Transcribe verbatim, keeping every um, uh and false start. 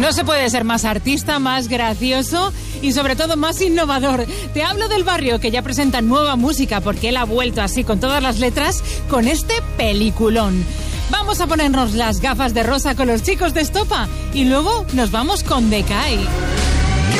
No se puede ser más artista, más gracioso y sobre todo más innovador. Te hablo del Barrio, que ya presenta nueva música porque él ha vuelto así con todas las letras con este peliculón. Vamos a ponernos las gafas de rosa con los chicos de Estopa y luego nos vamos con Decay.